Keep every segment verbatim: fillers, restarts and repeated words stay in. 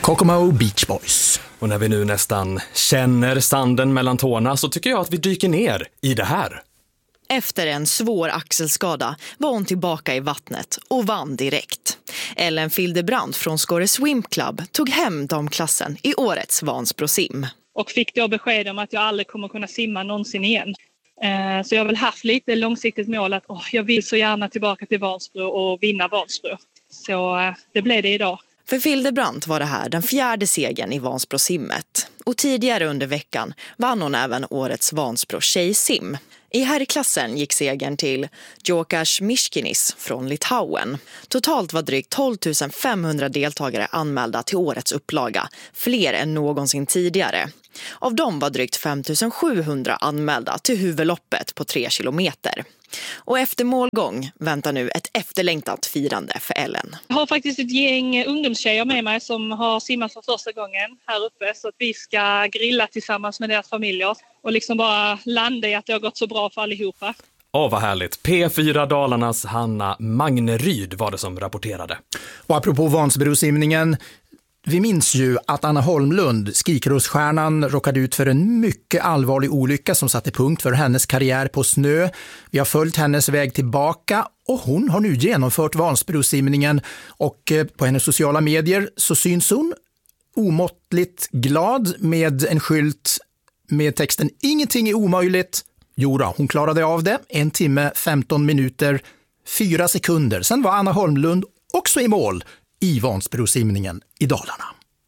Kokomo Beach Boys. Och när vi nu nästan känner sanden mellan tårna så tycker jag att vi dyker ner i det här. Efter en svår axelskada var hon tillbaka i vattnet och vann direkt. Ellen Fildebrandt från Skåre Swim Club tog hem damklassen i årets Vansbro sim. Och fick då besked om att jag aldrig kommer kunna simma någonsin igen. Så jag har väl haft lite långsiktigt mål att oh, jag vill så gärna tillbaka till Vansbro och vinna Vansbro. Så det blev det idag. För Fildebrandt var det här den fjärde segern i Vansbro simmet. Och tidigare under veckan vann hon även årets Vansbro tjejsim. I herrklassen gick segern till Djokas Miškinis från Litauen. Totalt var drygt tolv tusen femhundra deltagare anmälda till årets upplaga, fler än någonsin tidigare. Av dem var drygt fem tusen sjuhundra anmälda till huvudloppet på tre kilometer. Och efter målgång väntar nu ett efterlängtat firande för Ellen. Jag har faktiskt ett gäng ungdomstjejer med mig som har simmat för första gången här uppe. Så att vi ska grilla tillsammans med deras familjer och liksom bara landa i att det har gått så bra för allihopa. Åh, vad härligt. P fyra Dalarnas Hanna Magneryd var det som rapporterade. Och apropå Vansbrosimningen, vi minns ju att Anna Holmlund, skikrossstjärnan, råkade ut för en mycket allvarlig olycka som satte punkt för hennes karriär på snö. Vi har följt hennes väg tillbaka och hon har nu genomfört Vansbrosimningen och på hennes sociala medier så syns hon omåttligt glad med en skylt med texten "Ingenting är omöjligt". Jodå, hon klarade av det. En timme, femton minuter, fyra sekunder. Sen var Anna Holmlund också i mål i Vansbrosimningen i Dalarna.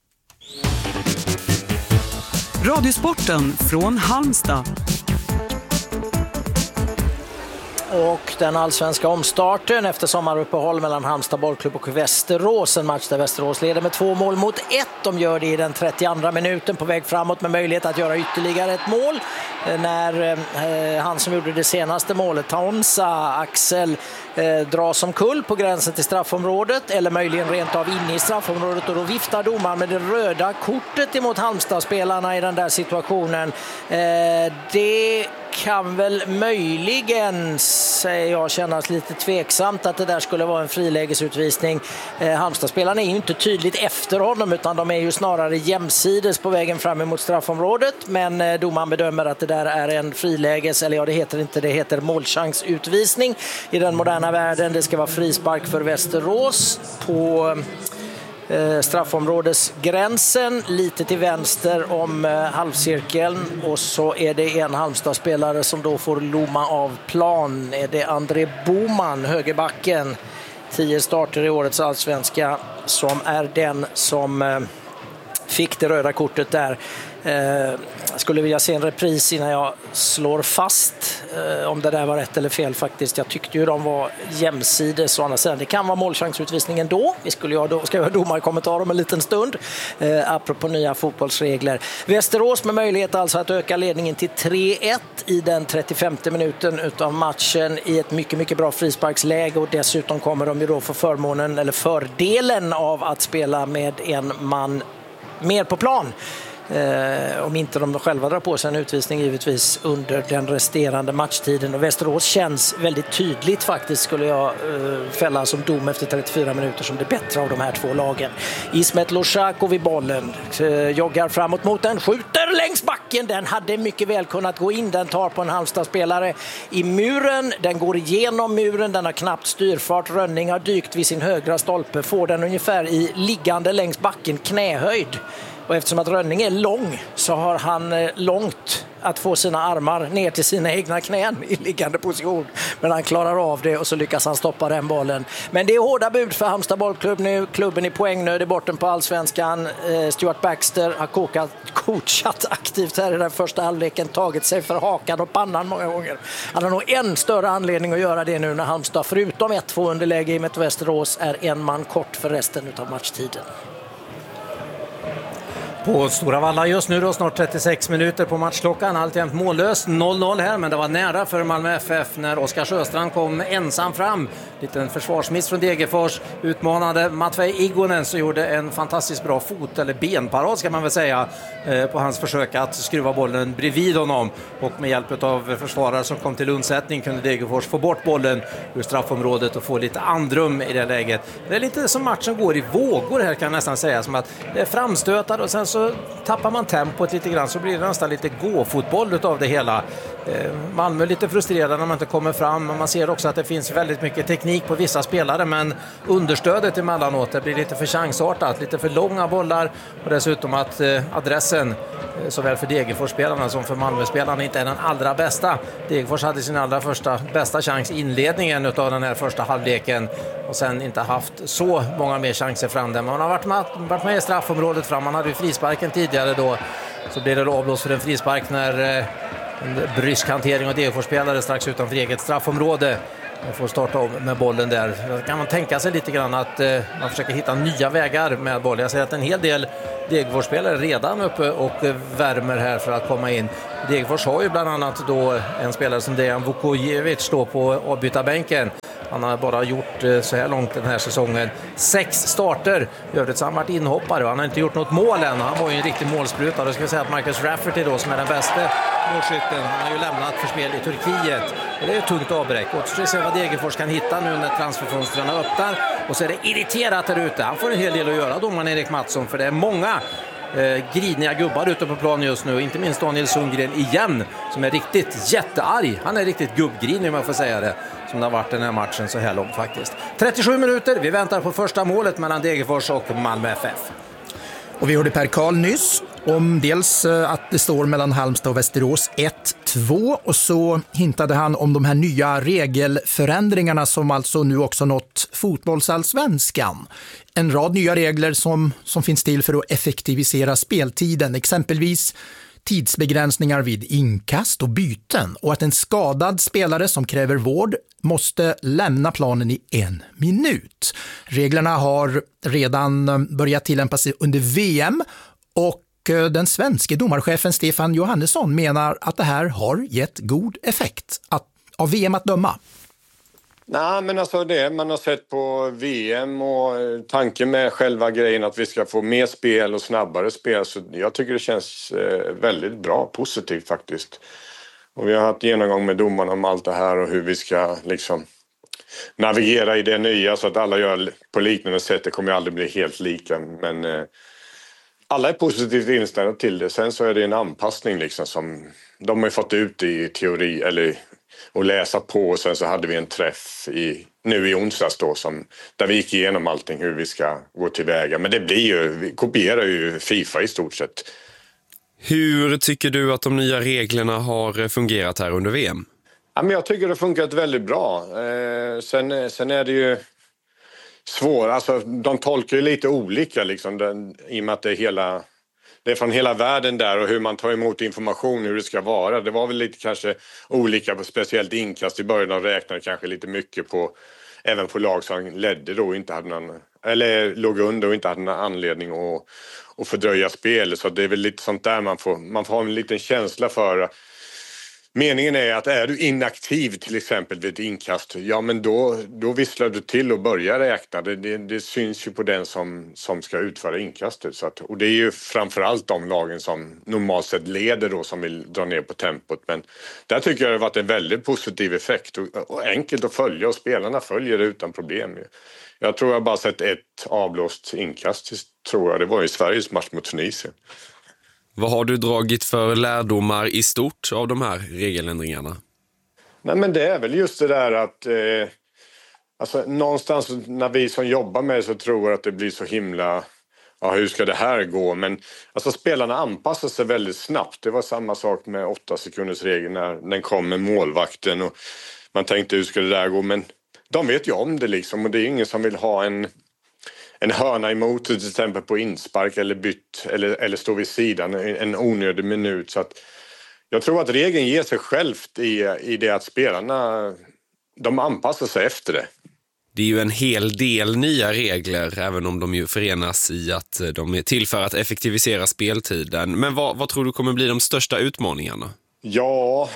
Radiosporten från Halmstad. Och den allsvenska omstarten efter sommaruppehåll mellan Halmstad bollklubb och Västerås. En match där Västerås leder med två mål mot ett. De gör det i den trettioandra minuten på väg framåt med möjlighet att göra ytterligare ett mål. När eh, han som gjorde det senaste målet, Taonsa Axel, eh, dras som kull på gränsen till straffområdet. Eller möjligen rent av inne i straffområdet. Och då viftar domaren med det röda kortet emot Halmstad-spelarna i den där situationen. Eh, det kan väl möjligen, säger jag, kännas lite tveksamt att det där skulle vara en frilägesutvisning. Eh, Halmstad-spelarna är ju inte tydligt efter honom utan de är ju snarare jämsides på vägen fram emot straffområdet. Men eh, domaren bedömer att det där är en friläges, eller ja, det heter inte, det heter målchansutvisning i den moderna världen. Det ska vara frispark för Västerås på eh, straffområdesgränsen, lite till vänster om eh, halvcirkeln, och så är det en Halmstad-spelare som då får lomma av plan. Är det André Boman, högerbacken, tio starter i årets allsvenska, som är den som eh, fick det röda kortet där. Jag skulle vilja se en repris innan jag slår fast eh, om det där var rätt eller fel faktiskt. Jag tyckte ju de var jämsides, å andra sidan. Det kan vara målchansutvisningen då. Vi skulle ju då, ska jag ha domarkommentar om en liten stund. Eh, apropå nya fotbollsregler. Västerås med möjlighet alltså att öka ledningen till tre ett i den trettiofemte minuten utav matchen i ett mycket, mycket bra frisparksläge, och dessutom kommer de ju då få förmånen eller fördelen av att spela med en man mer på plan. Eh, om inte de själva drar på sig en utvisning givetvis under den resterande matchtiden. Och Västerås känns väldigt tydligt faktiskt, skulle jag eh, fälla som dom efter trettiofyra minuter, som det bättre av de här två lagen. Ismet Loshakov vid bollen, eh, joggar framåt mot den, skjuter längs backen. Den hade mycket väl kunnat gå in. Den tar på en Halmstad-spelare i muren. Den går igenom muren. Den har knappt styrfart. Rönning har dykt vid sin högra stolpe. Får den ungefär i liggande längs backen, knähöjd. Och eftersom att Rönning är lång så har han långt att få sina armar ner till sina egna knän i liggande position. Men han klarar av det och så lyckas han stoppa den bollen. Men det är hårda bud för Halmstad bollklubb nu. Klubben i poängnöd i borten på allsvenskan. Stuart Baxter har kokat, coachat aktivt här i den första halvleken. Tagit sig för hakan och pannan många gånger. Han har nog en större anledning att göra det nu när Halmstad förutom ett två underläge i med Västerås är en man kort för resten av matchtiden. På Stora Valla just nu då, snart trettiosex minuter på matchklockan, alltjämt mållöst, noll noll här, men det var nära för Malmö F F när Oskar Sjöstrand kom ensam fram. liten försvarsmiss från Degerfors. Utmanade Matvej Igonen så gjorde en fantastiskt bra fot- eller benparad ska man väl säga på hans försök att skruva bollen bredvid honom. Och med hjälp av försvarare som kom till undsättning kunde Degerfors få bort bollen ur straffområdet och få lite andrum i det läget. Det är lite som matchen går i vågor här kan jag nästan säga. Som att det är framstötar och sen så tappar man tempot lite grann så blir det nästan lite gåfotboll utav det hela. Malmö är lite frustrerade när man inte kommer fram, men man ser också att det finns väldigt mycket teknik på vissa spelare, men understödet emellanåt det blir lite för chansartat, lite för långa bollar och dessutom att eh, adressen eh, såväl för Degerfors-spelarna som för Malmö-spelarna inte är den allra bästa. Degerfors hade sin allra första bästa chans i inledningen av den här första halvleken och sen inte haft så många mer chanser fram där. Man har varit med, varit med i straffområdet fram, man hade ju frisparken tidigare då, så blev det avblåst för en frispark när eh, en brysk hantering av Degerfors-spelare strax utanför eget straffområde. Man får starta om med bollen där. Då kan man tänka sig lite grann att eh, man försöker hitta nya vägar med boll. Jag ser att en hel del Degerfors-spelare redan uppe och eh, värmer här för att komma in. Degerfors har ju bland annat då en spelare som Dejan Vukojevic står på avbytarbänken. Han har bara gjort eh, så här långt den här säsongen sex starter. I övrigt så har han varit inhoppare och han har inte gjort något mål än. Han var ju en riktig målsprutare. Jag ska säga att Marcus Rafferty då som är den bästa målskytten, han har ju lämnat för spel i Turkiet. Och det är ett tungt avbräck. Och så ser vad Degerfors kan hitta nu när transferfönstren öppnar. Och så är det irriterat där ute. Han får en hel del att göra, domaren Erik Mattsson, för det är många eh, griniga gubbar ute på plan just nu. Inte minst Daniel Sundgren igen, som är riktigt jättearg. Han är riktigt gubbgrinig om man får säga det, som det har varit den här matchen så här långt faktiskt. trettiosju minuter, vi väntar på första målet mellan Degerfors och Malmö F F. Och vi hörde Per Karl nyss om dels att det står mellan Halmstad och Västerås ett två och så hintade han om de här nya regelförändringarna som alltså nu också nått fotbollsallsvenskan. En rad nya regler som, som finns till för att effektivisera speltiden, exempelvis tidsbegränsningar vid inkast och byten och att en skadad spelare som kräver vård måste lämna planen i en minut. Reglerna har redan börjat tillämpas under V M och den svenska domarchefen Stefan Johannesson menar att det här har gett god effekt att, av V M att döma. Nej, men alltså det man har sett på V M och tanken med själva grejen att vi ska få mer spel och snabbare spel, så jag tycker det känns väldigt bra, positivt faktiskt. Och vi har haft genomgång med domarna om allt det här och hur vi ska liksom navigera i det nya så att alla gör på liknande sätt. Det kommer aldrig bli helt lika, men eh, alla är positivt inställda till det. Sen så är det en anpassning liksom som de har ju fått ut i teori eller och läsa på, och sen så hade vi en träff i, nu i onsdags då som, där vi gick igenom allting hur vi ska gå tillväga. Men det blir ju, vi kopierar ju FIFA i stort sett. Hur tycker du att de nya reglerna har fungerat här under V M? Ja, men jag tycker det har funkat väldigt bra. Eh, sen, sen är det ju svårt, alltså de tolkar ju lite olika liksom, den, i och med att det är hela... Det är från hela världen där och hur man tar emot information, hur det ska vara. Det var väl lite kanske olika på speciellt inkast i början. De räknade kanske lite mycket på, även på lag som ledde då inte hade någon, eller låg under och inte hade någon anledning att, att fördröja spel. Så det är väl lite sånt där man får, man får ha en liten känsla för. Meningen är att är du inaktiv till exempel vid ett inkast, ja men då, då visslar du till och börjar räkna. Det, det, det syns ju på den som, som ska utföra inkastet. Så att, och det är ju framförallt de lagen som normalt sett leder då som vill dra ner på tempot. Men där tycker jag det har varit en väldigt positiv effekt och, och enkelt att följa, och spelarna följer det utan problem. Jag tror jag bara sett ett avblåst inkast, tror jag. Det var i Sveriges match mot Tunisien. Vad har du dragit för lärdomar i stort av de här regeländringarna? Nej, men det är väl just det där att eh, alltså, någonstans när vi som jobbar med det så tror jag att det blir så himla, ja hur ska det här gå? Men alltså spelarna anpassar sig väldigt snabbt. Det var samma sak med åtta sekunders regeln när den kom med målvakten och man tänkte hur ska det där gå? Men de vet ju om det liksom, och det är ingen som vill ha en en hörna emot till exempel på inspark eller bytt eller, eller stå vid sidan en onödig minut. Så att jag tror att regeln ger sig självt i, i det att spelarna, de anpassar sig efter det. Det är ju en hel del nya regler, även om de ju förenas i att de är till för att effektivisera speltiden. Men vad, vad tror du kommer bli de största utmaningarna? Ja,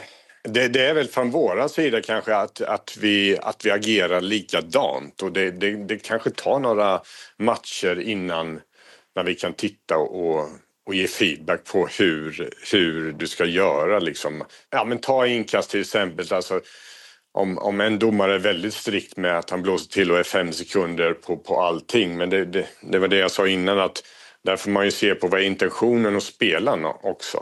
Det, det är väl från våra sida kanske att, att, vi, att vi agerar likadant. Och det, det, det kanske tar några matcher innan när vi kan titta och, och ge feedback på hur, hur du ska göra. Liksom. Ja, men ta inkast till exempel. Alltså, om, om en domare är väldigt strikt med att han blåser till och är fem sekunder på, på allting. Men det, det, det var det jag sa innan, att där får man ju se på vad är intentionen hos spelarna också.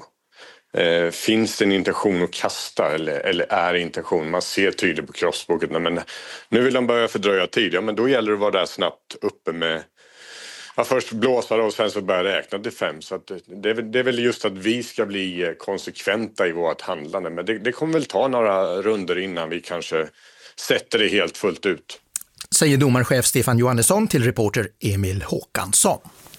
Eh, finns det en intention att kasta eller, eller är det intention? Man ser tydligt på kroppsspråket, men nu vill de börja fördröja tid. Ja, men då gäller det att vara där snabbt uppe med, ja, först blåsa och sen så börja räkna till fem. Så att det, är, det är väl just att vi ska bli konsekventa i vårt handlande. Men det, det kommer väl ta några runder innan vi kanske sätter det helt fullt ut. Säger domarchef Stefan Johannesson till reporter Emil Håkansson.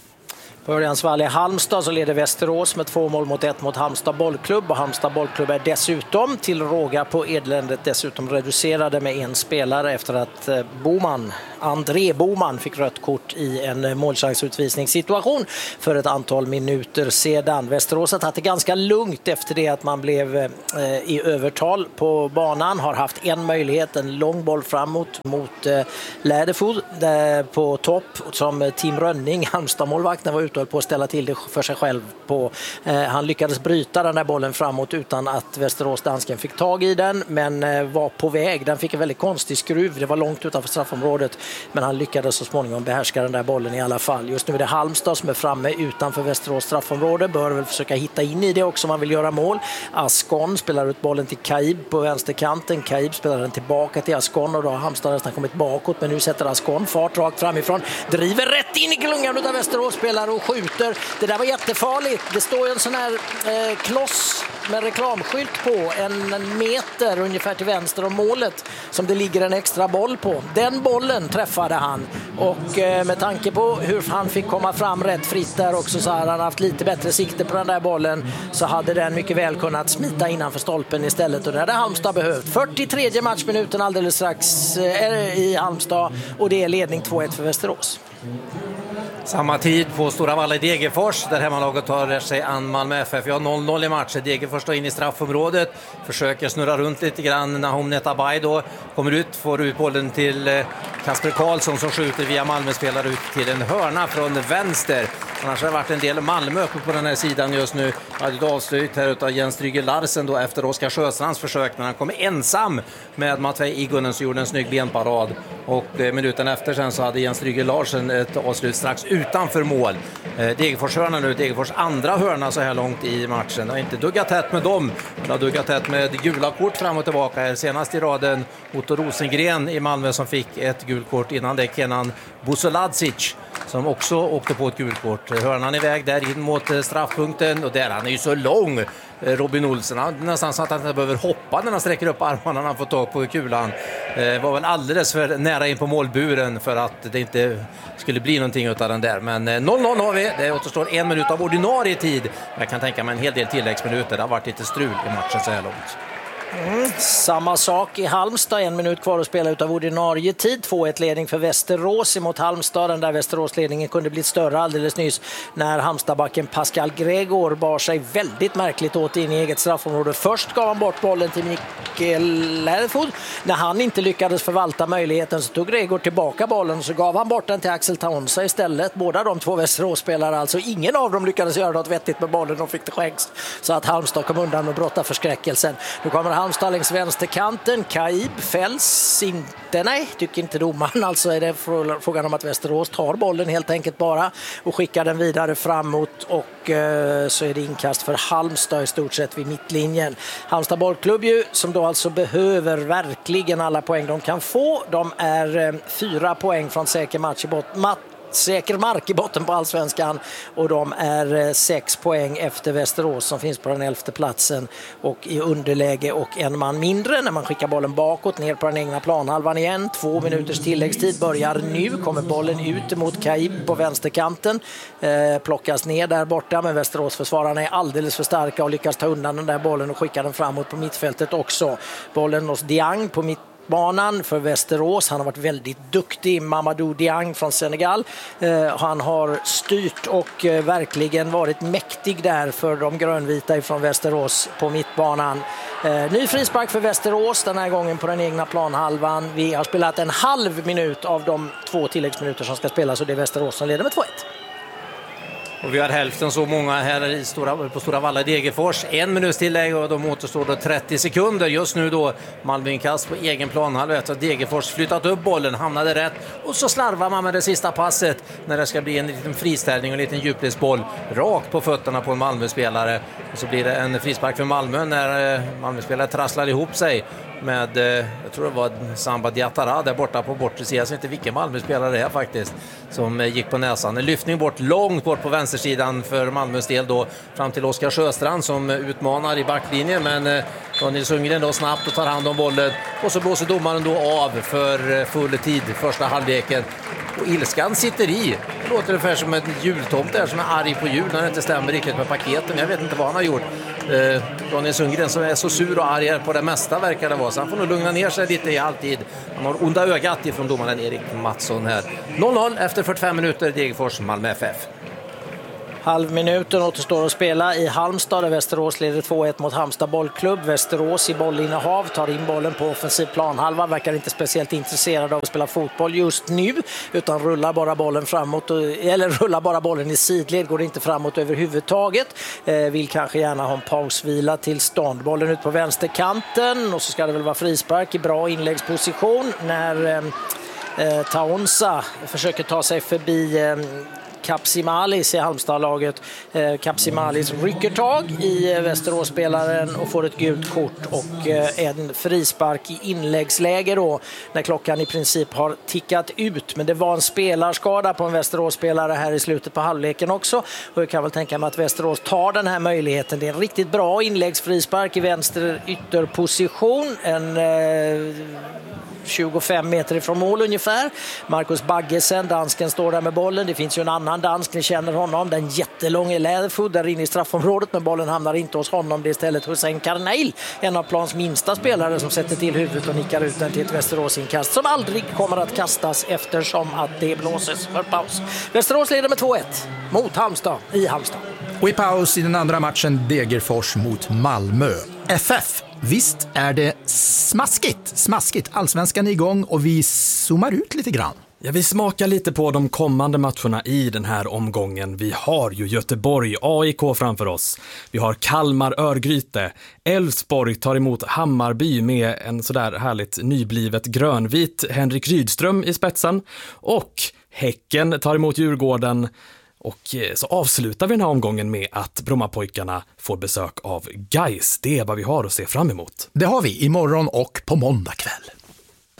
På Örjansvall i Halmstad så leder Västerås med två mål mot ett mot Halmstad bollklubb. Och Halmstad bollklubb är dessutom till råga på Edländet dessutom reducerade med en spelare efter att Boman, André Boman fick rött kort i en målchansutvisningssituation för ett antal minuter sedan. Västerås har tagit det ganska lugnt efter det att man blev eh, i övertal på banan. Har haft en möjlighet, en lång boll framåt mot eh, Läderford eh, på topp som Tim Rönning, Halmstad-målvakten, var ute på att ställa till det för sig själv på. Eh, han lyckades bryta den där bollen framåt utan att Västerås dansken fick tag i den, men eh, var på väg. Den fick en väldigt konstig skruv. Det var långt utanför straffområdet, men han lyckades så småningom behärska den där bollen i alla fall. Just nu är det Halmstad som är framme utanför Västerås straffområde. Bör väl försöka hitta in i det också om man vill göra mål. Ascon spelar ut bollen till Kaib på vänsterkanten. Kaib spelar den tillbaka till Ascon och då har Halmstad nästan kommit bakåt, men nu sätter Ascon fart rakt framifrån. Driver rätt in i klungan av Västerås spelare och skjuter. Det där var jättefarligt. Det står ju en sån här eh, kloss med reklamskylt på en meter ungefär till vänster om målet som det ligger en extra boll på. Den bollen träffade han och eh, med tanke på hur han fick komma fram rätt fritt där också så hade han haft lite bättre sikte på den där bollen, så hade den mycket väl kunnat smita innanför stolpen istället, och det hade Halmstad behövt. fyrtiotredje matchminuten alldeles strax eh, i Halmstad och det är ledning två ett för Västerås. Samma tid på Stora Valla i Degerfors där hemmalaget tar sig an Malmö F F. Vi har noll noll i matchen. Degerfors står in i straffområdet. Försöker snurra runt lite grann. Nahom Netabay då kommer ut. Får ut bollen till Kasper Karlsson som skjuter via Malmö-spelare ut till en hörna från vänster. Annars har det varit en del Malmö uppe på den här sidan just nu. Jag hade ett avslut här utav Jens Stryger Larsen då efter Oskar Sjöstrands försök när han kom ensam med Matvej Igonen som gjorde en snygg benparad. Och eh, minuten efter sen så hade Jens Stryger Larsen ett avslut strax utanför mål. Eh, Degerfors hörna nu, Degerfors andra hörna så här långt i matchen. Har inte duggat tätt med dem, men har duggat tätt med gula kort fram och tillbaka. Här senast i raden Otto Rosengren i Malmö som fick ett gult kort, innan det Kenan Busoladzic som också åkte på ett gult kort. Hörnan är väg där in mot straffpunkten och där han är ju så lång. Robin Olsen, han nästan så att han behöver hoppa när han sträcker upp armarna när han får tag på kulan. Eh, var väl alldeles för nära in på målburen för att det inte skulle bli någonting utav den där. Men eh, noll noll har vi, det återstår en minut av ordinarie tid. Jag kan tänka mig en hel del tilläggsminuter, det har varit lite strul i matchen så här långt. Mm. Samma sak i Halmstad, en minut kvar att spela utav ordinarie tid. två ett ledning för Västerås emot Halmstad. Den där Västeråsledningen kunde bli större alldeles nyss när Halmstadbacken Pascal Gregor bar sig väldigt märkligt åt in i eget straffområde. Först gav han bort bollen till Mikael Läderford. När han inte lyckades förvalta möjligheten så tog Gregor tillbaka bollen och så gav han bort den till Axel Taunsa istället. Båda de två Västeråsspelare, alltså ingen av dem lyckades göra något vettigt med bollen och fick det skänks. Så att Halmstad kom undan och brottade förskräckelsen. Nu kommer Halmstad längs vänsterkanten. Kaib fälls inte. Nej, tycker inte domaren. Alltså är det frågan om att Västerås tar bollen helt enkelt bara och skickar den vidare framåt, och eh, så är det inkast för Halmstad i stort sett vid mittlinjen. Halmstad bollklubb ju, som då alltså behöver verkligen alla poäng de kan få. De är eh, fyra poäng från säker match i botten. Matt säker mark i botten på Allsvenskan, och de är sex poäng efter Västerås som finns på den elfte platsen och i underläge och en man mindre när man skickar bollen bakåt ner på den egna planhalvan igen. Två minuters tilläggstid börjar nu, kommer bollen ut mot Kaib på vänsterkanten, eh, plockas ner där borta, men Västerås försvararna är alldeles för starka och lyckas ta undan den där bollen och skicka den framåt på mittfältet också. Bollen hos Diang på mitt mittbanan för Västerås. Han har varit väldigt duktig. Mamadou Diang från Senegal. Eh, han har styrt och eh, verkligen varit mäktig där för de grönvita från Västerås på mittbanan. Eh, ny frispark för Västerås den här gången på den egna planhalvan. Vi har spelat en halv minut av de två tilläggsminuter som ska spelas och det är Västerås som leder med två ett. Och vi har hälften så många här i Stora, på Stora Valla i Degerfors. En minuts tillägg och de återstår då trettio sekunder. Just nu då Malmö inkast på egen planhalva efter att Degerfors flyttat upp bollen, hamnade rätt. Och så slarvar man med det sista passet när det ska bli en liten friställning och en liten djupledsboll rakt på fötterna på en Malmö-spelare. Och så blir det en frispark för Malmö när Malmö-spelare trasslar ihop sig med, jag tror det var Samba Diatara där borta på bortre sidan. Jag vet inte vilken Malmö-spelare det är faktiskt som gick på näsan. En lyftning bort, långt bort på vänstersidan för Malmös del då, fram till Oskar Sjöstrand som utmanar i backlinjen, men Daniel Sundgren då snabbt och tar hand om bollen och så blåser domaren då av för full tid första halvleken. Och ilskan sitter i. Det låter ungefär som en jultomt där som är arg på jul när det inte stämmer riktigt med paketen. Jag vet inte vad han har gjort. Eh, Daniel Sundgren som är så sur och arg på det mesta verkar det vara. Så han får nog lugna ner sig lite i alltid. Han har onda ögat ifrån domaren Erik Mattsson här. noll noll efter fyrtiofem minuter, Degerfors, Malmö F F. Halvminuten återstår att spela i Halmstad där Västerås leder två ett mot Halmstad bollklubb. Västerås i bollinnehav tar in bollen på offensiv planhalva, verkar inte speciellt intresserad av att spela fotboll just nu utan rullar bara bollen framåt eller rullar bara bollen i sidled, går inte framåt överhuvudtaget. Eh, vill kanske gärna ha en pausvila till stånd. Bollen ut på vänsterkanten och så ska det väl vara frispark i bra inläggsposition när eh, Taonsa försöker ta sig förbi eh, Kapsimalis i Halmstad-laget. Eh, Kapsimalis rycker tag i eh, Västerås-spelaren och får ett gult kort och eh, en frispark i inläggsläge då när klockan i princip har tickat ut. Men det var en spelarskada på en Västerås-spelare här i slutet på halvleken också. Och jag kan väl tänka mig att Västerås tar den här möjligheten. Det är en riktigt bra inläggsfrispark i vänster ytterposition. En Eh, tjugofem meter ifrån mål ungefär. Marcus Baggesen, dansken, står där med bollen. Det finns ju en annan dansk, ni känner honom. Den jättelånga Läderfoot där inne i straffområdet, men bollen hamnar inte hos honom. Det är istället Hussein Karneil, en av plans minsta spelare, som sätter till huvudet och nickar ut den till ett Västerås-inkast som aldrig kommer att kastas eftersom att det blåses för paus. Västerås leder med två ett mot Halmstad i Halmstad. Och i paus i den andra matchen Degerfors mot Malmö F F. Visst är det smaskigt, smaskigt. Allsvenskan är igång och vi zoomar ut lite grann. Ja, vi smakar lite på de kommande matcherna i den här omgången. Vi har ju Göteborg, A I K framför oss. Vi har Kalmar, Örgryte. Elfsborg tar emot Hammarby med en sådär härligt nyblivet grönvit Henrik Rydström i spetsen. Och Häcken tar emot Djurgården. Och så avslutar vi den här omgången med att Brommapojkarna får besök av Gais. Det är vad vi har att se fram emot. Det har vi imorgon och på måndag kväll.